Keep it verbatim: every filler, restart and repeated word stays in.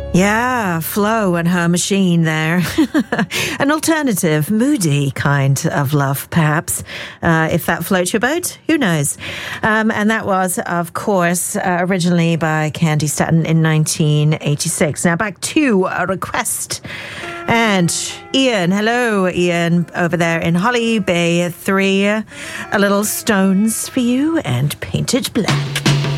Yeah, Flo and her machine there. An alternative, moody kind of love, perhaps. Uh, if that floats your boat, who knows? Um, and that was, of course, uh, originally by Candy Staton in nineteen eighty-six. Now back to a request. And Ian, hello, Ian, over there in Holly Bay three. A little Stones for you and Painted Black.